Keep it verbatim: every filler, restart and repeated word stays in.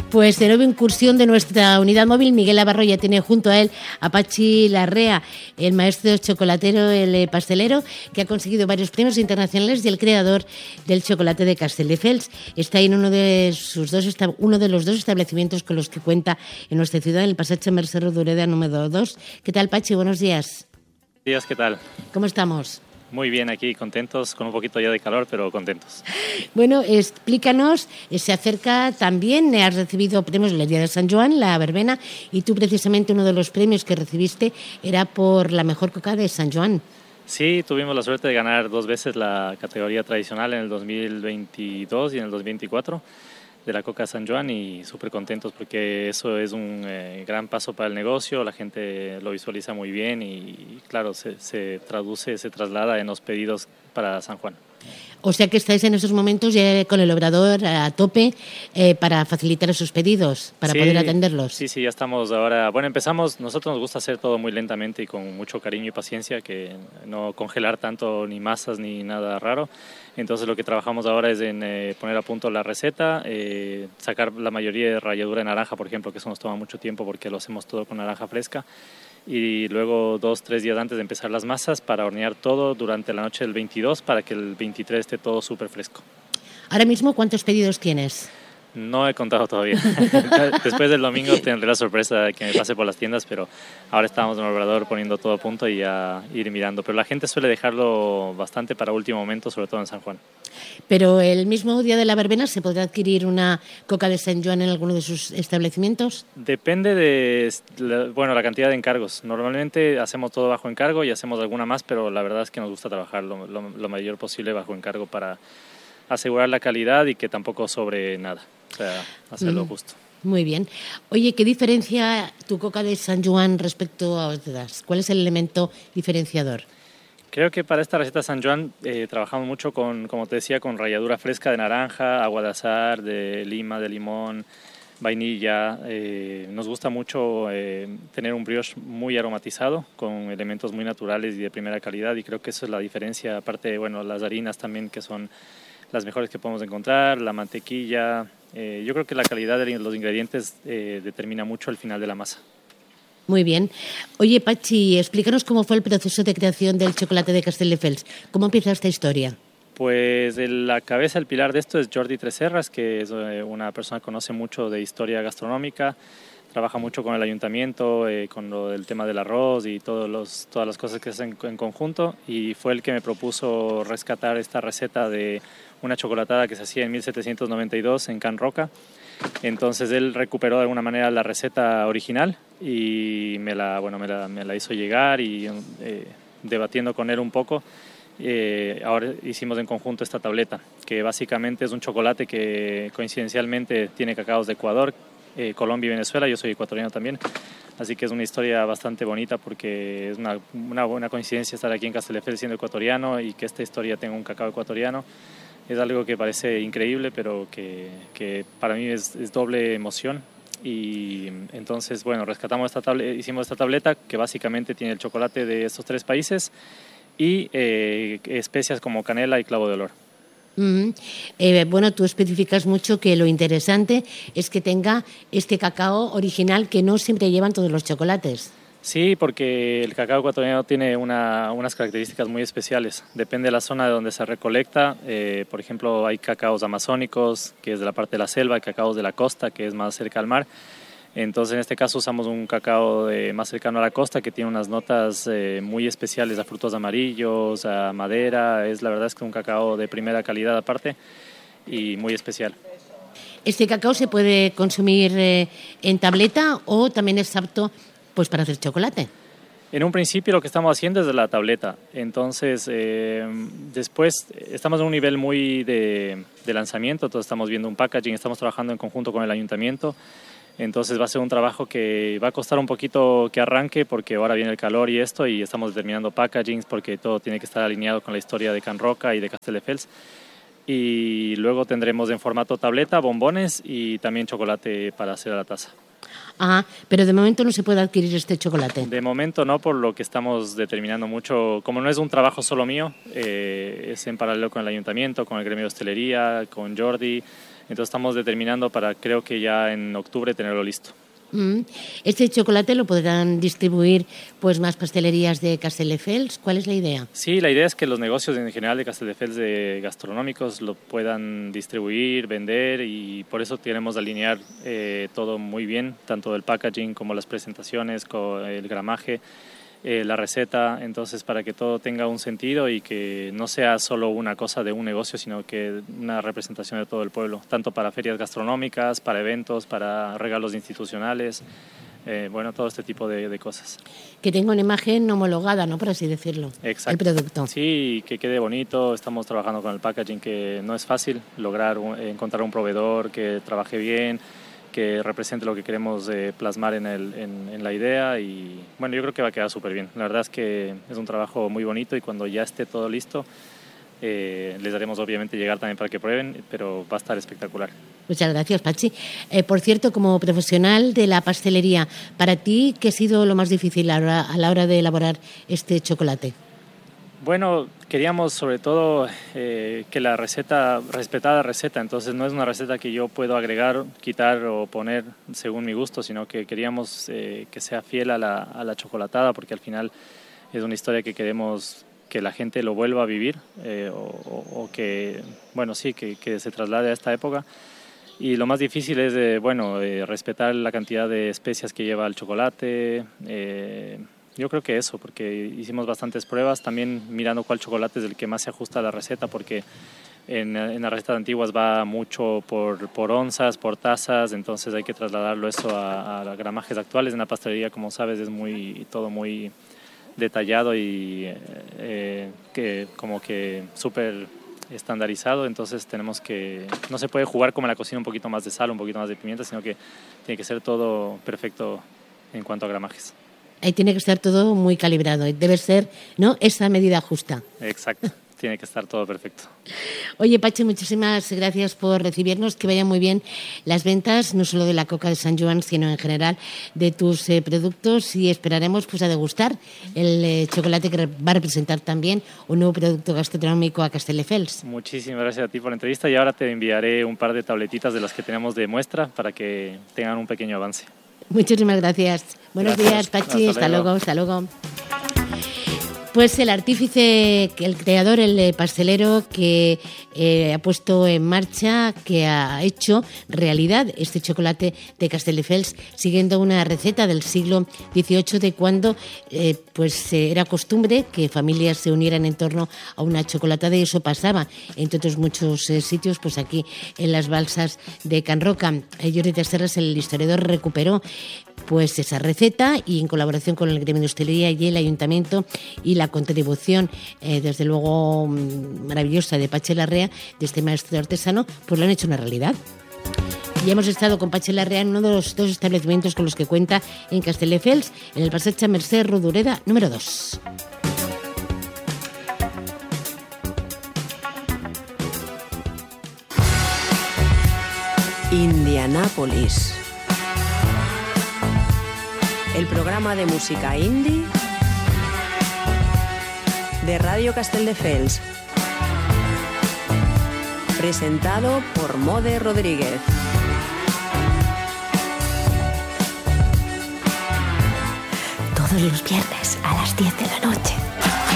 Pues de nueva incursión de nuestra unidad móvil, Miguel Navarro ya tiene junto a él a Pachi Larrea, el maestro chocolatero, el pastelero, que ha conseguido varios premios internacionales y el creador del chocolate de Castelldefels. Está en uno de sus dos uno de los dos establecimientos con los que cuenta en nuestra ciudad, en el Passeig Mercè Rodoreda número dos. ¿Qué tal, Pachi? Buenos días. Buenos días, ¿qué tal? ¿Cómo estamos? Muy bien, aquí contentos, con un poquito ya de calor, pero contentos. Bueno, explícanos, se acerca también, has recibido premios el día de San Joan, la verbena, y tú precisamente uno de los premios que recibiste era por la mejor coca de San Joan. Sí, tuvimos la suerte de ganar dos veces la categoría tradicional en el dos mil veintidós y en el dos mil veinticuatro de la Coca San Joan, y súper contentos porque eso es un eh, gran paso para el negocio, la gente lo visualiza muy bien y claro, se, se traduce, se traslada en los pedidos para San Juan. O sea que estáis en esos momentos ya con el obrador a tope eh, para facilitar esos pedidos, para sí, poder atenderlos. Sí, sí, ya estamos ahora. Bueno, empezamos, nosotros nos gusta hacer todo muy lentamente y con mucho cariño y paciencia, que no congelar tanto ni masas ni nada raro. Entonces lo que trabajamos ahora es en eh, poner a punto la receta, eh, sacar la mayoría de ralladura de naranja, por ejemplo, que eso nos toma mucho tiempo porque lo hacemos todo con naranja fresca. Y luego dos, tres días antes de empezar las masas para hornear todo durante la noche del veintidós para que el veintitrés esté todo súper fresco. Ahora mismo, ¿cuántos pedidos tienes? No he contado todavía. Después del domingo tendré la sorpresa de que me pase por las tiendas, pero ahora estamos en el obrador poniendo todo a punto y a ir mirando. Pero la gente suele dejarlo bastante para último momento, sobre todo en San Juan. Pero el mismo día de la verbena, ¿se podrá adquirir una coca de San Joan en alguno de sus establecimientos? Depende de la, bueno, la cantidad de encargos. Normalmente hacemos todo bajo encargo y hacemos alguna más, pero la verdad es que nos gusta trabajar lo, lo, lo mayor posible bajo encargo para asegurar la calidad y que tampoco sobre nada. O sea, hacerlo mm, justo. Muy bien. Oye, ¿qué diferencia tu coca de San Joan respecto a otras? ¿Cuál es el elemento diferenciador? Creo que para esta receta San Joan eh, trabajamos mucho con, como te decía, con ralladura fresca de naranja, agua de azahar, de lima, de limón, vainilla. Eh, nos gusta mucho eh, tener un brioche muy aromatizado con elementos muy naturales y de primera calidad, y creo que eso es la diferencia. Aparte, bueno, las harinas también, que son las mejores que podemos encontrar, la mantequilla. Eh, yo creo que la calidad de los ingredientes eh, determina mucho el final de la masa. Muy bien. Oye, Pachi, explícanos cómo fue el proceso de creación del chocolate de Castelldefels. ¿Cómo empieza esta historia? Pues la cabeza, el pilar de esto es Jordi Tresserras, que es eh, una persona que conoce mucho de historia gastronómica, trabaja mucho con el ayuntamiento, eh, con lo del tema del arroz y todos los, todas las cosas que hacen en, en conjunto, y fue el que me propuso rescatar esta receta de una chocolatada que se hacía en mil setecientos noventa y dos en Can Roca. Entonces él recuperó de alguna manera la receta original y me la, bueno, me la, me la hizo llegar, y eh, debatiendo con él un poco, eh, ahora hicimos en conjunto esta tableta, que básicamente es un chocolate que coincidencialmente tiene cacaos de Ecuador, eh, Colombia y Venezuela. Yo soy ecuatoriano también, así que es una historia bastante bonita porque es una, una buena coincidencia estar aquí en Castelldefels siendo ecuatoriano y que esta historia tenga un cacao ecuatoriano. Es algo que parece increíble, pero que, que para mí es, es doble emoción. Y entonces, bueno, rescatamos esta tableta, hicimos esta tableta que básicamente tiene el chocolate de estos tres países y eh, especias como canela y clavo de olor. Mm-hmm. eh, bueno, tú especificas mucho que lo interesante es que tenga este cacao original que no siempre llevan todos los chocolates. Sí, porque el cacao ecuatoriano tiene una, unas características muy especiales. Depende de la zona de donde se recolecta. Eh, por ejemplo, hay cacaos amazónicos, que es de la parte de la selva, hay cacaos de la costa, que es más cerca al mar. Entonces, en este caso, usamos un cacao de, más cercano a la costa, que tiene unas notas eh, muy especiales a frutos amarillos, a madera. Es, la verdad es que un cacao de primera calidad aparte y muy especial. ¿Este cacao se puede consumir eh, en tableta o también es apto pues para hacer chocolate? En un principio lo que estamos haciendo es de la tableta. Entonces, eh, después estamos en un nivel muy de, de lanzamiento, entonces estamos viendo un packaging, estamos trabajando en conjunto con el ayuntamiento. Entonces va a ser un trabajo que va a costar un poquito que arranque porque ahora viene el calor y esto, y estamos determinando packagings porque todo tiene que estar alineado con la historia de Can Roca y de Castelldefels. Y luego tendremos en formato tableta, bombones y también chocolate para hacer a la taza. Ah, pero de momento no se puede adquirir este chocolate. De momento no, por lo que estamos determinando mucho. Como no es un trabajo solo mío, eh, es en paralelo con el ayuntamiento, con el gremio de hostelería, con Jordi. Entonces estamos determinando para, creo que ya en octubre, tenerlo listo. Este chocolate lo podrán distribuir pues más pastelerías de Castelldefels. ¿Cuál es la idea? Sí, la idea es que los negocios en general de Castelldefels de gastronómicos lo puedan distribuir, vender, y por eso queremos alinear eh, todo muy bien, tanto el packaging como las presentaciones, como el gramaje, eh, la receta, entonces para que todo tenga un sentido y que no sea solo una cosa de un negocio, sino que una representación de todo el pueblo, tanto para ferias gastronómicas, para eventos, para regalos institucionales, eh, bueno, todo este tipo de, de cosas. Que tenga una imagen homologada, ¿no?, por así decirlo. Exacto. El producto. Sí, que quede bonito. Estamos trabajando con el packaging, que no es fácil lograr un, encontrar un proveedor que trabaje bien, que represente lo que queremos eh, plasmar en, el, en, en la idea, y bueno, yo creo que va a quedar súper bien. La verdad es que es un trabajo muy bonito, y cuando ya esté todo listo eh, les daremos obviamente llegar también para que prueben, pero va a estar espectacular. Muchas gracias, Pachi. Eh, por cierto, como profesional de la pastelería, para ti, ¿qué ha sido lo más difícil a la hora, a la hora de elaborar este chocolate? Bueno, queríamos sobre todo eh, que la receta, respetar la receta, entonces no es una receta que yo puedo agregar, quitar o poner según mi gusto, sino que queríamos eh, que sea fiel a la, a la chocolatada, porque al final es una historia que queremos que la gente lo vuelva a vivir, eh, o, o, o que, bueno, sí, que, que se traslade a esta época. Y lo más difícil es, eh, bueno, eh, respetar la cantidad de especias que lleva el chocolate. Eh, yo creo que eso, porque hicimos bastantes pruebas, también mirando cuál chocolate es el que más se ajusta a la receta, porque en, en las recetas antiguas va mucho por, por onzas, por tazas, entonces hay que trasladarlo eso a, a gramajes actuales. En la pastelería, como sabes, es muy todo muy detallado y eh, que como que súper estandarizado, entonces tenemos que, no se puede jugar como en la cocina, un poquito más de sal, un poquito más de pimienta, sino que tiene que ser todo perfecto en cuanto a gramajes. Ahí tiene que estar todo muy calibrado, debe ser, ¿no?, esa medida justa. Exacto, tiene que estar todo perfecto. Oye, Pachi, muchísimas gracias por recibirnos, que vayan muy bien las ventas, no solo de la coca de San Joan, sino en general de tus eh, productos, y esperaremos pues a degustar el eh, chocolate que va a representar también un nuevo producto gastronómico a Castelldefels. Muchísimas gracias a ti por la entrevista, y ahora te enviaré un par de tabletitas de las que tenemos de muestra para que tengan un pequeño avance. Muchísimas gracias. Buenos gracias. días, Pachi. Hasta, hasta luego. Hasta luego. Pues el artífice, el creador, el pastelero que eh, ha puesto en marcha, que ha hecho realidad este chocolate de Castelldefels, siguiendo una receta del siglo dieciocho, de cuando eh, pues eh, era costumbre que familias se unieran en torno a una chocolatada, y eso pasaba entre otros muchos eh, sitios, pues aquí en las balsas de Can Roca. Eh, Jordi Tresserras, el historiador, recuperó pues esa receta, y en colaboración con el gremio de hostelería y el ayuntamiento, y la contribución eh, desde luego maravillosa de Pachi Larrea, de este maestro artesano, pues lo han hecho una realidad. Y hemos estado con Pachi Larrea en uno de los dos establecimientos con los que cuenta en Castelldefels, en el Passeig Mercè Rodoreda número dos. Indianápolis, el programa de música indie de Radio Castelldefels, presentado por Mode Rodríguez. Todos los viernes a las diez de la noche.